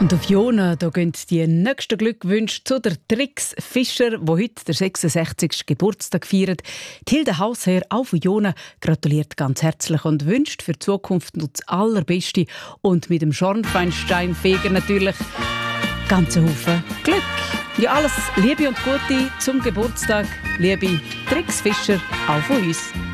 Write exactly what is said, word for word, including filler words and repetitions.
Und auf Jona da gehen die nächsten Glückwünsche zu der Trix Fischer, wo heute der sechsundsechzigsten Geburtstag feiert. Hilde Hausherr auf Jona gratuliert ganz herzlich und wünscht für die Zukunft noch das Allerbeste. Und mit dem Schornsteinfeger natürlich ganz Haufen Glück. Ja, alles Liebe und Gute zum Geburtstag, liebe Trix Fischer, auch von uns.